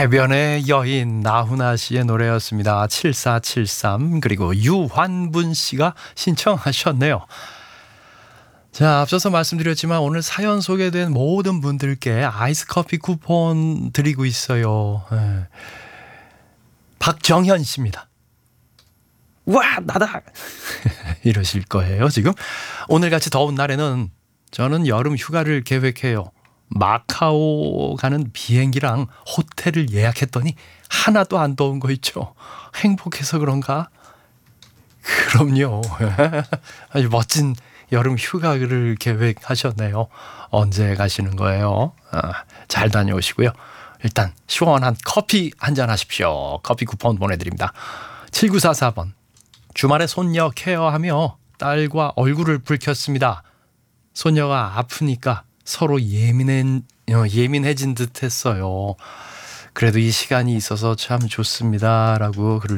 해변의 여인 나훈아 씨의 노래였습니다. 7473 그리고 유환분 씨가 신청하셨네요. 자, 앞서서 말씀드렸지만 오늘 사연 소개된 모든 분들께 아이스 커피 쿠폰 드리고 있어요. 네. 박정현 씨입니다. 와, 나다! 이러실 거예요, 지금. 오늘같이 더운 날에는 저는 여름 휴가를 계획해요. 마카오 가는 비행기랑 호텔을 예약했더니 하나도 안 더운 거 있죠. 행복해서 그런가? 그럼요. 아주 멋진 여름 휴가를 계획하셨네요. 언제 가시는 거예요? 잘 다녀오시고요. 일단 시원한 커피 한잔 하십시오. 커피 쿠폰 보내드립니다. 7944번. 주말에 손녀 케어하며 딸과 얼굴을 붉혔습니다. 손녀가 아프니까 서로 예민해진 듯 했어요. 그래도 이 시간이 있어서 참 좋습니다. 라고 글을